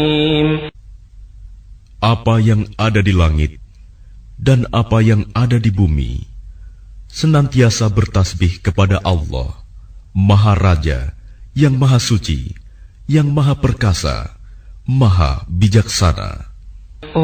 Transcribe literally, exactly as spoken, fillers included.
Apa yang ada di langit dan apa yang ada di bumi senantiasa bertasbih kepada Allah, Maha Raja, yang Maha Suci, yang Maha Perkasa, Maha Bijaksana.